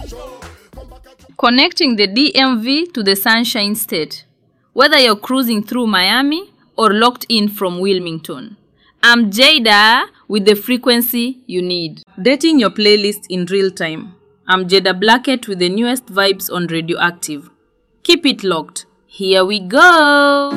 Connecting the DMV to the Sunshine State. Whether you're cruising through Miami or locked in from Wilmington, I'm Jada with the frequency you need. Dating your playlist in real time. I'm Jada Blackett with the newest vibes on Radioactive. Keep it locked. Here we go.